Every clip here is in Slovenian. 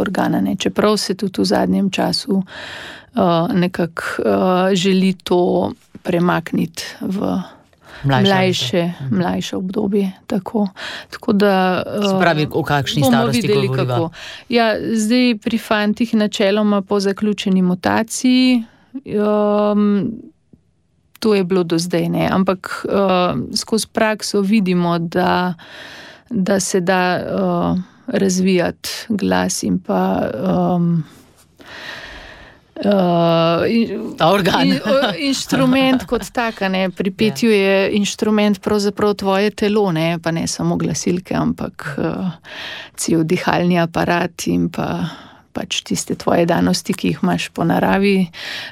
organa, ne. Čeprav se tudi v zadnjem času nekako želi to premakniti v mlajše obdobje. Tako da spravi, v kakšni starosti govoriva? Ja, zdaj pri fantih načeloma po zaključeni mutaciji, to je bilo do zdaj, ne, ampak skozi prakso vidimo, da se da razvijati glas in pa organ. Inštrument kot taka, ne. Pri petju je inštrument pravzaprav tvoje telo, ne, pa ne samo glasilke, ampak cel dihalni aparat in pa pač tiste tvoje danosti, ki jih imaš po naravi.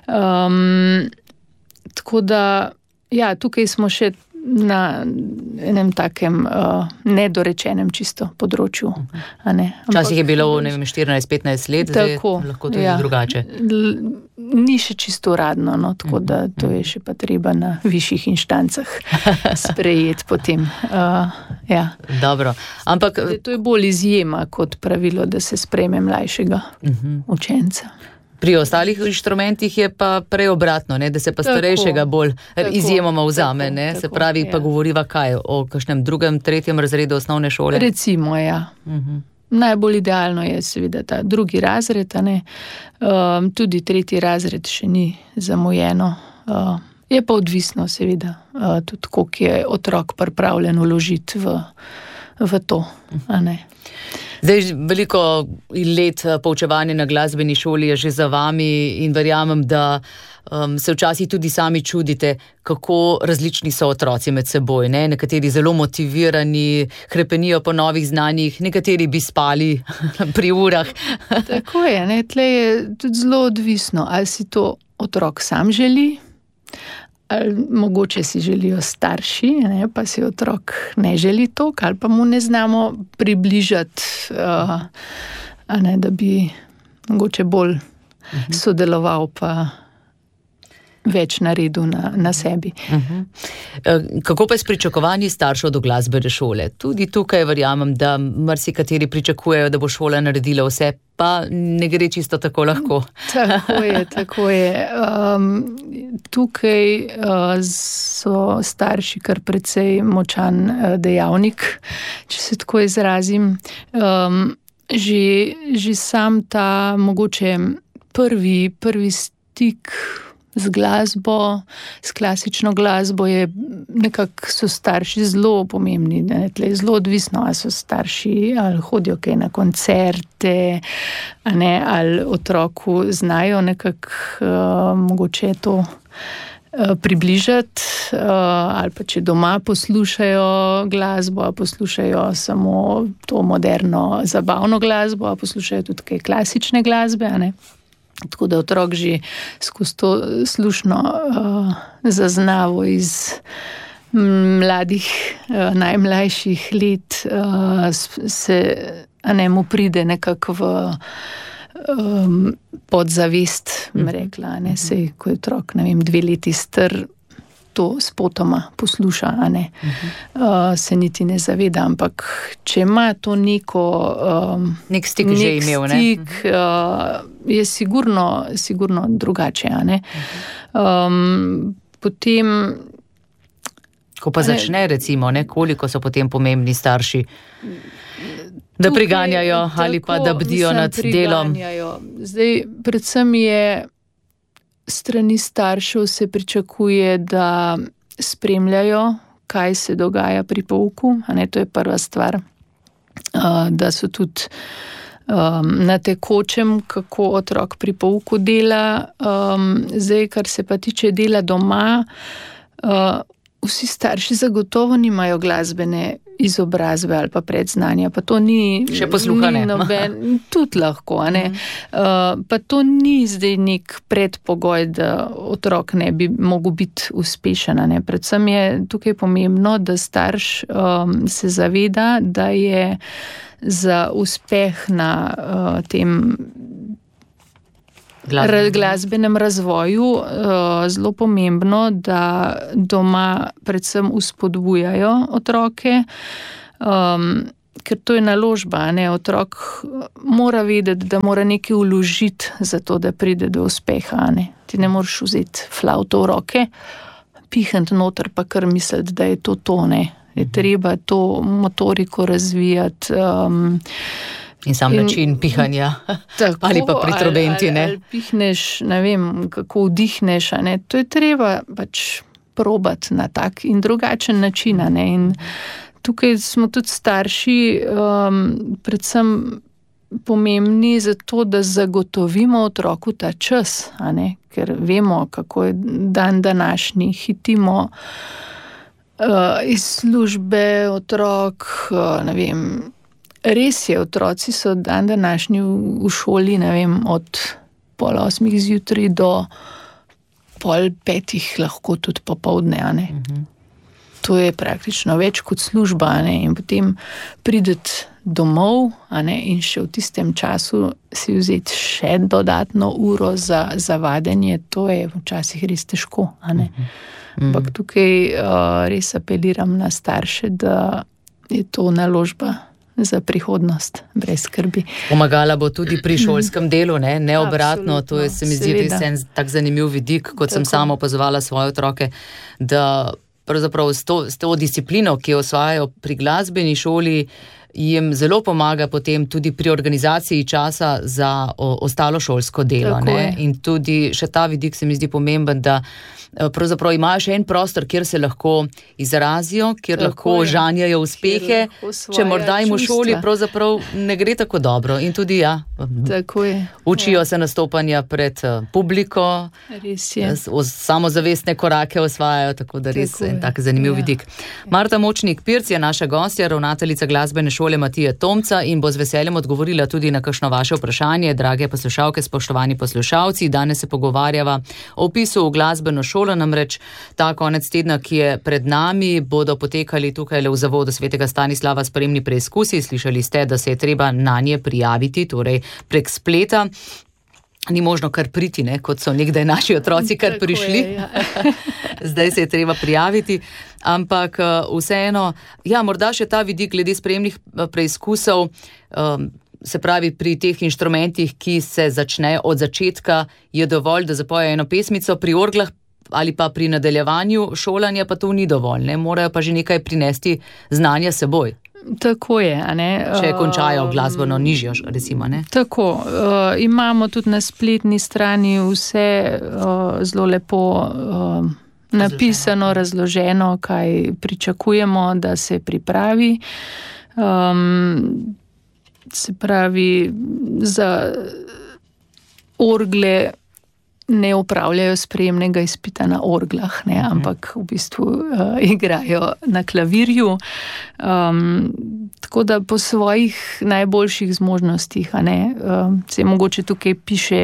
Tako da, ja, tukaj smo še na enem takem nedorečenem čisto področju. Včasih je bilo, 14-15 let, zdaj lahko tudi drugače. Ni še čisto uradno, no, tako da to je še pa treba na višjih inštancah sprejeti potem. Ja. Dobro, ampak to je bolj izjema kot pravilo, da se sprejme mlajšega učenca. Pri ostalih inštrumentih je pa prej obratno, ne, da se pa starejšega bolj izjemoma vzame, ne, se pravi, pa govoriva kaj, o kakšnem 2., 3. razredu osnovne šole? Recimo, ja. Najbolj idealno je seveda ta 2. razred, ne, tudi 3. razred še ni zamujeno. Je pa odvisno seveda tudi, koliko je otrok pripravljen vložiti v to, a ne. Zdaj, veliko let poučevanja na glasbeni šoli je že za vami in verjamem, da se včasih tudi sami čudite, kako različni so otroci med seboj, ne? Nekateri zelo motivirani, hrepenijo po novih znanjih, nekateri bi spali pri urah. Tako je, ne? Tle je tudi zelo odvisno, ali si to otrok sam želi, ali mogoče si želijo starši, ne, pa si otrok ne želi to, ali pa mu ne znamo približati, ne, da bi mogoče bolj sodeloval pa več naredil na sebi. Kako pa je s pričakovanji staršev do glasbene šole? Tudi tukaj verjamem, da marsikateri pričakujejo, da bo šola naredila vse, pa ne gre čisto tako lahko. Tako je. Tukaj so starši kar precej močan dejavnik, če se tako izrazim. Že sam ta mogoče prvi stik z glasbo, s klasično glasbo je nekako, so starši zelo pomembni, ne, tle je zelo odvisno, ali so starši, ali hodijo kaj na koncerte, ali otroku znajo nekako mogoče to približati, ali pa če doma poslušajo glasbo, ali poslušajo samo to moderno zabavno glasbo, ali poslušajo tudi kaj klasične glasbe, a ne. Tako da otrok že skozi to slušno zaznavo iz mladih, najmlajših let se mu pride nekako v podzavest, rekla, ne, sej, ko je otrok, ne vem, 2 leti star, to spotoma posluša, se niti ne zaveda, ampak če ima to nek stik že imel, ne? Je sigurno drugače, ne? Potem ko pa začne, recimo, ne, koliko so potem pomembni starši, da priganjajo ali pa da bdijo nad delom? Zdaj, predvsem je strani staršev se pričakuje, da spremljajo, kaj se dogaja pri pouku, a ne, to je prva stvar, da so tudi na tekočem, kako otrok pri pouku dela. Zdaj, kar se pa tiče dela doma, vsi starši zagotovo nimajo glasbene izobrazbe ali pa predznanja, pa to ni še posluha, ne? Tudi lahko, ne? Pa to ni zdaj nek predpogoj, da otrok ne bi mogel biti uspešen, ne? Predvsem je tukaj pomembno, da starš se zaveda, da je za uspeh na tem glasbenem razvoju zelo pomembno, da doma predvsem vzpodbujajo otroke, ker to je naložba, ne, otrok mora vedeti, da mora nekaj vložiti za to, da pride do uspeha, ne. Ti ne moreš vzeti flavto v roke, pihniti noter pa kar misliti, da je to, ne. Je treba to motoriko razvijati. In sam način pihanja, tako, ali pa pri trobenti, ne. Ali pihneš, ne vem, kako vdihneš, ne. To je treba pač probati na tak in drugačen način, ne. In tukaj smo tudi starši predvsem pomembni za to, da zagotovimo otroku ta čas, ne, ker vemo, kako je dan današnji, hitimo iz službe otrok, ne vem, res je, otroci so dan današnji v šoli, ne vem, od 7:30 zjutraj do 4:30 lahko tudi popoldne, ne. To je praktično več kot služba, ne, in potem prideti domov, ne, in še v tistem času si vzeti še dodatno uro za vadenje, to je včasih res težko, ne. Ampak tukaj res apeliram na starše, da je to naložba za prihodnost, brez skrbi. Pomagala bo tudi pri šolskem delu, ne obratno, to je, se mi zdi, res en tak zanimiv vidik, kot sem sama opazovala svoje otroke, da pravzaprav s to disciplino, ki jo osvajajo pri glasbeni šoli, jim zelo pomaga potem tudi pri organizaciji časa za ostalo šolsko delo, ne? In tudi še ta vidik se mi zdi pomemben, da pravzaprav imajo še en prostor, kjer se lahko izrazijo, kjer lahko žanjajo uspehe, če morda jim v šoli pravzaprav ne gre tako dobro. In tudi učijo se nastopanja pred publiko, samozavestne korake osvajajo, tako da res en tak zanimiv vidik. Marta Močnik-Pirc je naša gostja, ravnateljica glasbene šole Matije Tomca, in bo z veseljem odgovorila tudi na kakšno vaše vprašanje, drage poslušalke, spoštovani poslušalci. Danes se pogovarjava o vpisu v glasbeno šolo. Namreč ta konec tedna, ki je pred nami, bodo potekali tukaj v Zavodu Svetega Stanislava sprejemni preizkusi. Slišali ste, da se je treba nanje prijaviti, torej prek spleta. Ni možno kar priti, ne, kot so nekdaj naši otroci kar prišli. Zdaj se je treba prijaviti, ampak vseeno, morda še ta vidik glede sprejemnih preizkusov, se pravi pri teh inštrumentih, ki se začnejo od začetka, je dovolj, da zapojejo eno pesmico, pri orglah ali pa pri nadaljevanju šolanja pa to ni dovolj, ne, morajo pa že nekaj prinesti znanja seboj. Tako je, ne. Če končajo glasbeno nižjo, recimo, ne. Tako, imamo tudi na spletni strani vse zelo lepo napisano, razloženo, kaj pričakujemo, da se pripravi. Se pravi, za orgle ne opravljajo sprejemnega izpita na orglah, ne, ampak v bistvu igrajo na klavirju. Tako da po svojih najboljših zmožnostih, ne, se mogoče tukaj piše,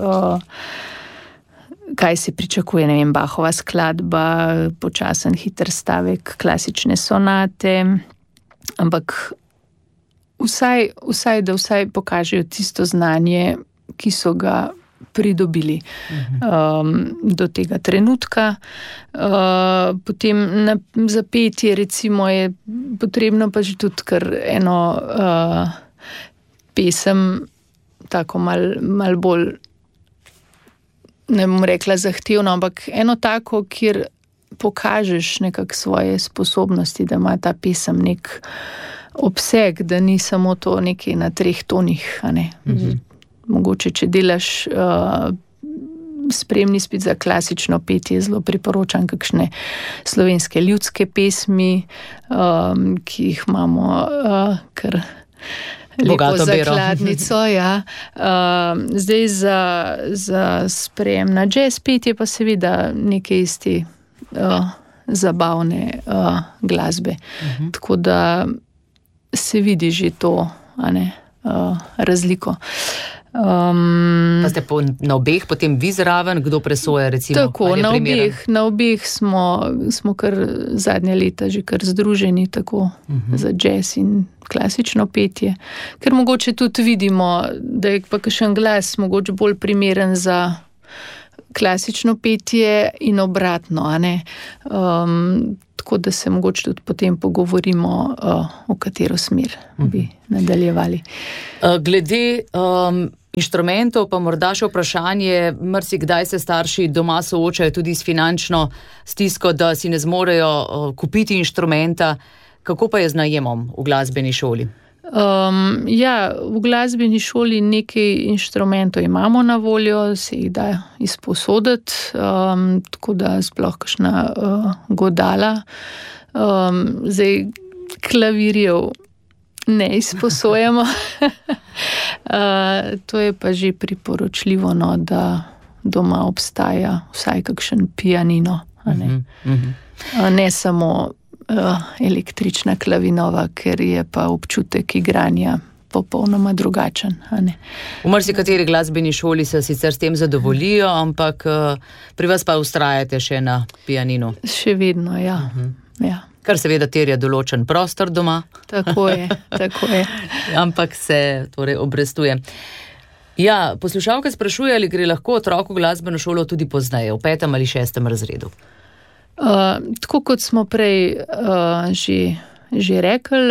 kaj se pričakuje, ne vem, Bachova skladba, počasen hiter stavek, klasične sonate, ampak vsaj pokažejo tisto znanje, ki so ga pridobili do tega trenutka. Potem za petje recimo je potrebno pa že tudi kar eno pesem, tako mal bolj, ne bom rekla zahtevno, ampak eno tako, kjer pokažeš nekako svoje sposobnosti, da ima ta pesem nek obseg, da ni samo to nekaj na 3 tonih, a ne. Mogoče, če delaš sprejemni izpit za klasično petje, zelo priporočam kakšne slovenske ljudske pesmi, ki jih imamo kar lepo zakladnico, Zdaj za sprejem na jazz petje pa seveda nekaj iz te zabavne glasbe. Tako da se vidi že to, a ne, razliko. Pa ste na obeh potem vi zraven, kdo presoja recimo? Tako, na obeh smo kar zadnja leta že kar združeni, tako za jazz in klasično petje. Ker mogoče tudi vidimo, da je pa kakšen glas mogoče bolj primeren za klasično petje in obratno, a ne. tako da se mogoče tudi potem pogovorimo, v katero smer bi nadaljevali. Glede inštrumentov pa morda še vprašanje, marsikdaj se starši doma soočajo tudi s finančno stisko, da si ne zmorejo kupiti inštrumenta. Kako pa je z najemom v glasbeni šoli? V glasbeni šoli nekaj inštrumentov imamo na voljo, se jih da izposoditi, tako da sploh kakšna godala. Zdaj klavirjev ne izposojamo. To je pa že priporočljivo, no, da doma obstaja vsaj kakšen pianino. Ne samo električna klavinova, ker je pa občutek igranja popolnoma drugačen. V marsikateri glasbeni šoli se sicer s tem zadovoljijo, ampak pri vas pa vztrajate še na pianinu. Še vedno, ja. Kar seveda terja določen prostor doma. Tako je. Ampak se torej obrestuje. Ja, poslušalka sprašuje, ali gre lahko otrok v glasbeno šolo tudi pozneje, v 5. ali 6. razredu. Tako kot smo prej že rekli,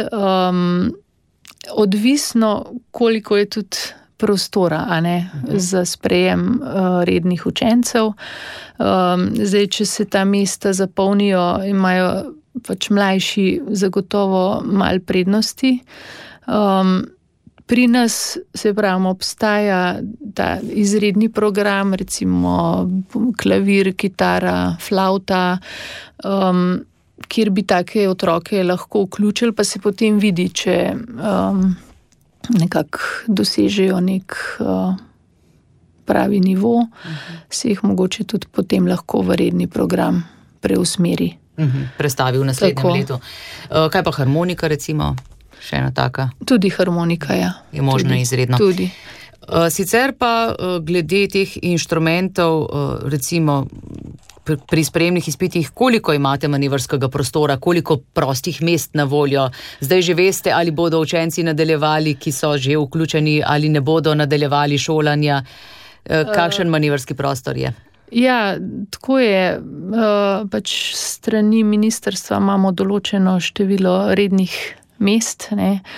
odvisno, koliko je tudi prostora, za sprejem rednih učencev. Zdaj, če se ta mesta zapolnijo, imajo pač mlajši zagotovo malo prednosti. Pri nas, se pravimo, obstaja ta izredni program, recimo klavir, kitara, flavta, kjer bi take otroke lahko vključili, pa se potem vidi, če nekako dosežejo nek pravi nivo, se jih mogoče tudi potem lahko v redni program preusmeri. Prestavi v naslednjem letu. Kaj pa harmonika, recimo? Še ena taka? Tudi harmonika, ja. Je možno izredno. Tudi. Sicer pa glede teh inštrumentov, recimo pri sprejemnih izpitih, koliko imate manevrskega prostora, koliko prostih mest na voljo? Zdaj že veste, ali bodo učenci nadaljevali, ki so že vključeni, ali ne bodo nadaljevali šolanja. Kakšen manevrski prostor je? Ja, tako je. Pač strani ministrstva imamo določeno število rednih mest,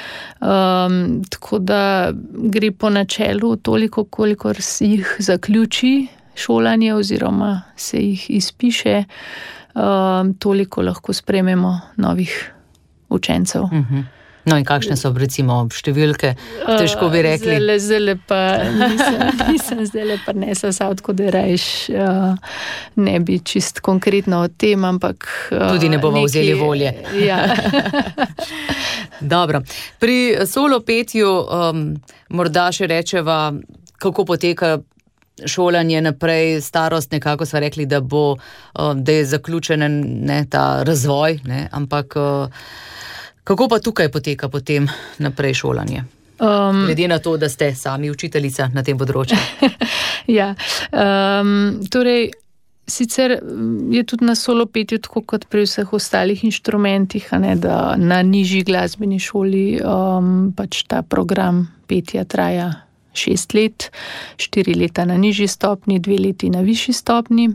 tako da gre po načelu toliko, kolikor jih zaključi šolanje oziroma se jih izpiše, toliko lahko sprejmemo novih učencev. No in kakšne so recimo številke? Težko bi rekli. Zdaj pa nisem zdaj prinesla tako, da rajš ne bi čist konkretno o tem, ampak tudi ne bomo vzeli volje. Ja. Dobro. Pri solo petju morda še rečeva, kako poteka šolanje naprej, starost, nekako sva rekli, da je zaključen ta razvoj, ampak kako pa tukaj poteka potem naprej šolanje? Glede na to, da ste sami učiteljica na tem področju. Ja, torej, sicer je tudi na solo petju, tako kot pri vseh ostalih inštrumentih, da na nižji glasbeni šoli pač ta program petja traja 6 let, 4 leta na nižji stopni, 2 leti na višji stopni.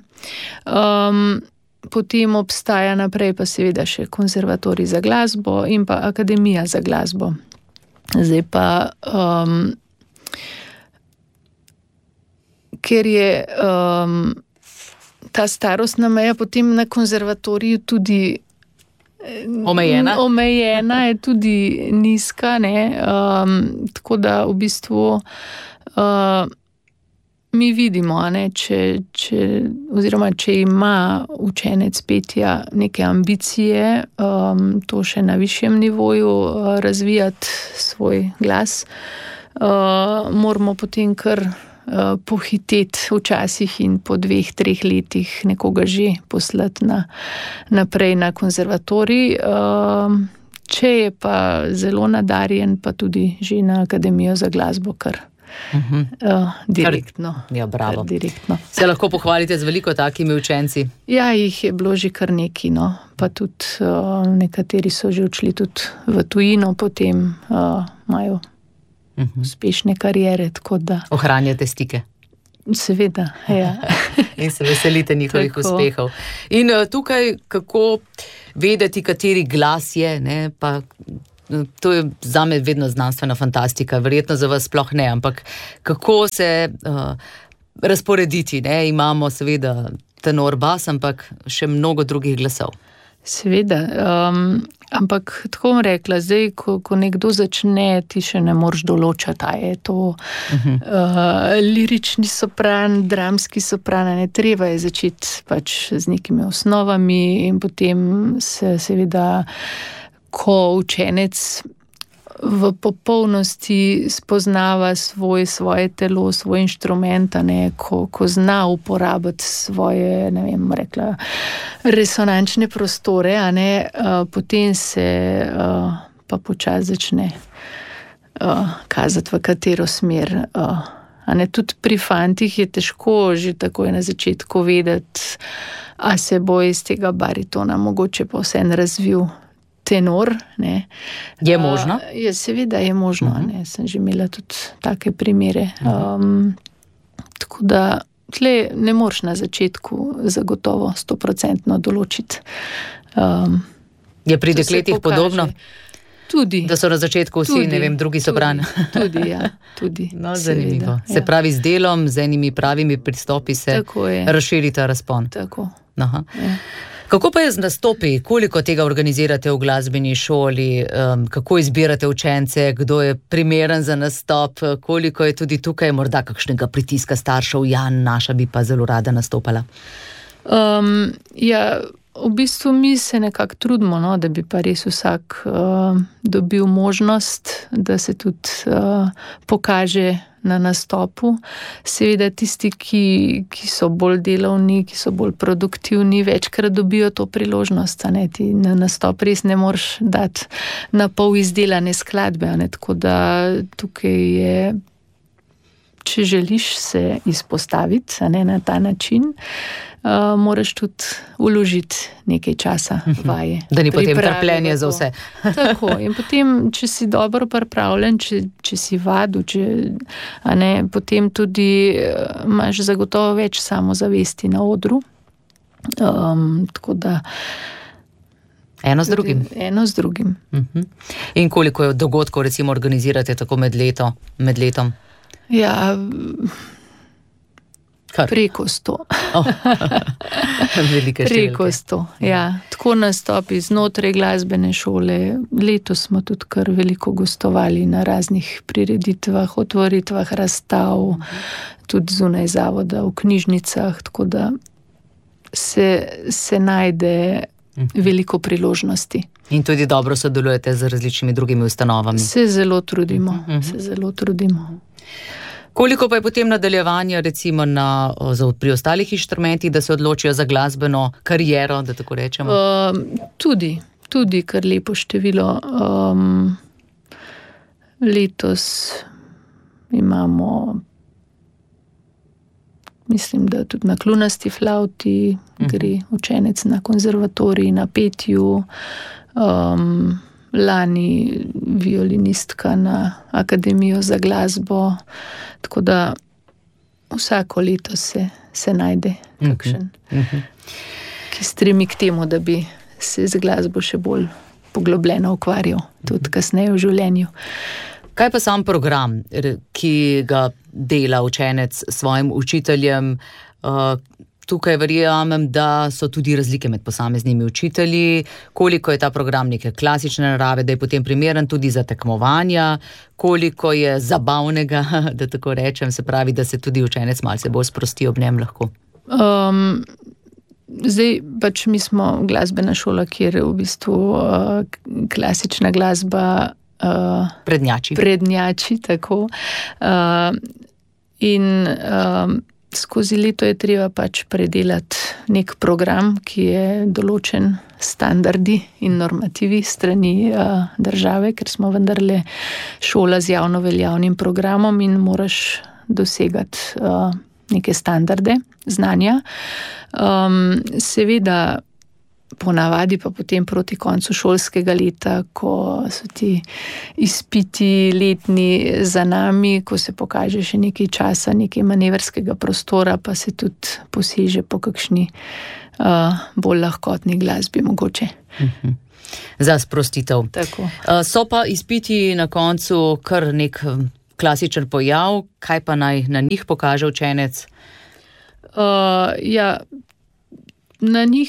Potem obstaja naprej pa seveda še konzervatorij za glasbo in pa akademija za glasbo. Zdaj pa, ker je ta starostna meja potem na konzervatoriju tudi omejena je tudi nizka, tako da v bistvu mi vidimo, če ima učenec petja neke ambicije, to še na višjem nivoju razvijati svoj glas, moramo potem kar pohiteti včasih in po 2-3 letih nekoga že poslati naprej na konzervatorij. Če je pa zelo nadarjen, pa tudi že na akademijo za glasbo, kar direktno. Ja, bravo. Direktno. Se lahko pohvalite z veliko takimi učenci? Ja, jih je bilo že kar nekaj, pa tudi nekateri so že odšli tudi v tujino, potem imajo uspešne kariere, tako da. Ohranjate stike? Seveda, ja. In se veselite njihovih uspehov. In tukaj, kako vedeti, kateri glas je, ne, pa to je zame vedno znanstvena fantastika, verjetno za vas sploh ne, ampak kako se razporediti, ne, imamo seveda tenor, bas, ampak še mnogo drugih glasov. Seveda, ampak tako bom rekla, zdaj, ko nekdo začne, ti še ne moreš določati, a je to lirični sopran, dramski sopran, ne, treba je začeti pač z nekimi osnovami in potem se seveda, ko učenec v popolnosti spoznava svoje telo, svoj inštrument, ne, ko zna uporabiti svoje, ne vem, rekla, resonančne prostore, a ne, potem se pa počasi začne kazati, v katero smer. A ne, tudi pri fantih je težko že takoj na začetku vedeti, a se bo iz tega baritona mogoče pa vseeno razvil tenor, ne. Je možno? Seveda je možno, ne. Sem že imela tudi take primere. Tako da tle ne moreš na začetku zagotovo 100% določiti. Je pri dekletih podobno? Tudi. Da so na začetku vsi, ne vem, drugi soprani. Tudi, ja. Tudi. No, zanimivo. Se pravi, z delom, z enimi pravimi pristopi se razširi ta razpon. Tako. Aha. Ja. Kako pa je z nastopi? Koliko tega organizirate v glasbeni šoli? Kako izbirate učence? Kdo je primeren za nastop? Koliko je tudi tukaj morda kakšnega pritiska staršev? Ja, naša bi pa zelo rada nastopala. Ja, v bistvu mi se nekako trudimo, no, da bi pa res vsak dobil možnost, da se tudi pokaže na nastopu. Seveda tisti, ki so bolj delovni, ki so bolj produktivni, večkrat dobijo to priložnost, a ne, ti na nastop res ne moreš dati na pol izdelane skladbe, a ne, tako da tukaj je, če želiš se izpostaviti, a ne, na ta način, moraš tudi vložiti nekaj časa vaje. Da ni potem trpljenje za vse. Tako, in potem, če si dobro pripravljen, če si vadu, a ne, potem tudi imaš zagotovo več samozavesti na odru. Tako da eno z drugim. Eno z drugim. In koliko dogodkov recimo organizirate tako med letom? Ja, preko 100. Velike številke. Preko 100, ja. Tako nastopi znotraj glasbene šole. Letos smo tudi kar veliko gostovali na raznih prireditvah, otvoritvah razstav, tudi zunaj zavoda, v knjižnicah, tako da se najde veliko priložnosti. In tudi dobro sodelujete z različnimi drugimi ustanovami. Se zelo trudimo. Koliko pa je potem nadaljevanja recimo pri ostalih inštrumentih, da se odločijo za glasbeno kariero, da tako rečemo? Tudi kar lepo število. Letos imamo, mislim, da tudi na kljunasti flavti gre učenec na konzervatorij, na petju, lani violinistka na Akademijo za glasbo, tako da vsako leto se najde kakšen, ki stremi k temu, da bi se z glasbo še bolj poglobljeno ukvarjal, tudi kasneje v življenju. Kaj pa sam program, ki ga dela učenec s svojim učiteljem? Tukaj verjamem, da so tudi razlike med posameznimi učitelji, koliko je ta program neke klasične narave, da je potem primeren tudi za tekmovanja, koliko je zabavnega, da tako rečem, se pravi, da se tudi učenec malce bolj sprosti ob njem lahko. Zdaj pač mi smo glasbena šola, kjer v bistvu klasična glasba prednjači, tako. In skozi leto je treba pač predelati nek program, ki je določen standardi in normativi strani države, ker smo vendarle šola z javno veljavnim programom in moraš dosegati neke standarde znanja. Seveda ponavadi pa potem proti koncu šolskega leta, ko so ti izpiti letni za nami, ko se pokaže še nekaj časa, nekaj manevrskega prostora, pa se tudi poseže po kakšni bolj lahkotni glasbi mogoče. Za sprostitev. Tako. So pa izpiti na koncu kar nek klasičen pojav, kaj pa naj na njih pokaže učenec? Na njih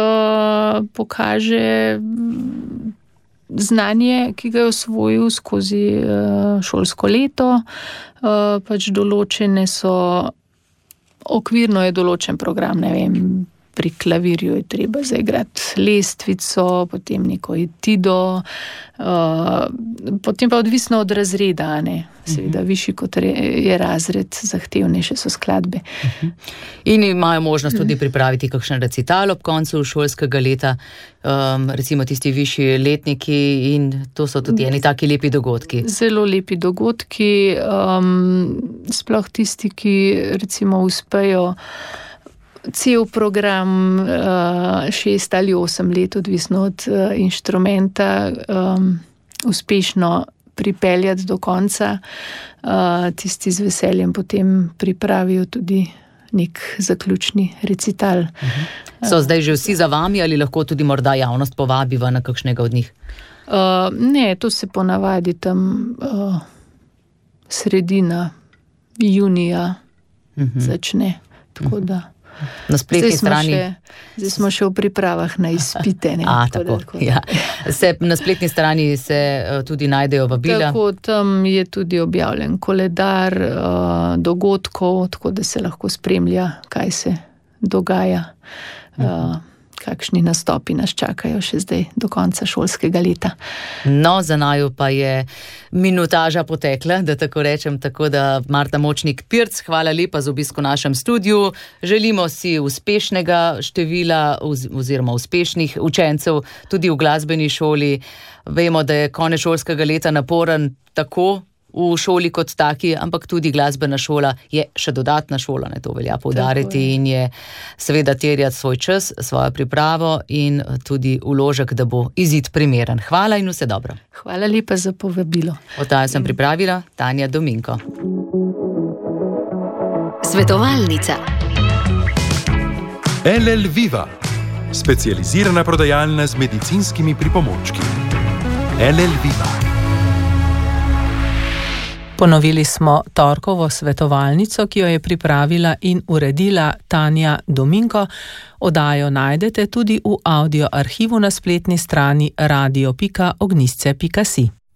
pokaže znanje, ki ga je osvojil skozi šolsko leto, pač določene so, okvirno je določen program, ne vem, pri klavirju je treba zaigrati lestvico, potem neko etido, potem pa odvisno od razreda, ne. Seveda, višji kot je razred, zahtevnejše so skladbe. In imajo možnost tudi pripraviti kakšen recital ob koncu šolskega leta, recimo tisti višji letniki, in to so tudi eni taki lepi dogodki. Zelo lepi dogodki, sploh tisti, ki recimo uspejo cel program 6 ali 8 let, odvisno od inštrumenta, uspešno pripeljati do konca. Tisti z veseljem potem pripravijo tudi nek zaključni recital. So zdaj že vsi za vami ali lahko tudi morda javnost povabiva na kakšnega od njih? Ne, to se ponavadi tam sredina junija začne, tako da. Na spletni strani. Zdaj smo še v pripravah na izpite. Tako. Ja. Na spletni strani se tudi najdejo vabila. Tako, tam je tudi objavljen koledar dogodkov, tako da se lahko spremlja, kaj se dogaja. Kakšni nastopi nas čakajo še zdaj do konca šolskega leta. No, za naju pa je minutaža potekla, da tako rečem, tako da Marta Močnik-Pirc, hvala lepa za obisk v našem studiu. Želimo si uspešnega števila oziroma uspešnih učencev tudi v glasbeni šoli. Vemo, da je konec šolskega leta naporen tako v šoli kot taki, ampak tudi glasbena šola je še dodatna šola, ne, to velja poudariti, in je seveda terjati svoj čas, svojo pripravo in tudi vložek, da bo izid primeren. Hvala in vse dobro. Hvala lepa za povabilo. Oddajo sem pripravila Tanja Dominko. Svetovalnica. LL Viva, specializirana prodajalna z medicinskimi pripomočki. LL Viva. Ponovili smo torkovo svetovalnico, ki jo je pripravila in uredila Tanja Dominko. Oddajo najdete tudi v audio arhivu na spletni strani radio.ognisce.si.